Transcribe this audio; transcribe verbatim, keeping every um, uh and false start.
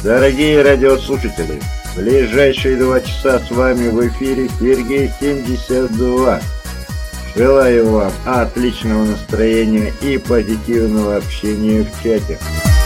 Дорогие радиослушатели, в ближайшие два часа с вами в эфире Сергей семьдесят два. Желаю вам отличного настроения и позитивного общения в чате.